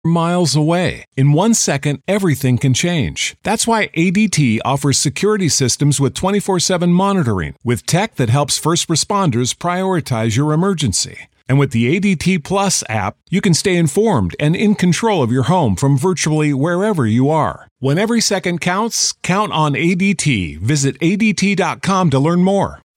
miles away. In 1 second, everything can change. That's why ADT offers security systems with 24/7 monitoring, with tech that helps first responders prioritize your emergency. And with the ADT Plus app, you can stay informed and in control of your home from virtually wherever you are. When every second counts, count on ADT. Visit ADT.com to learn more.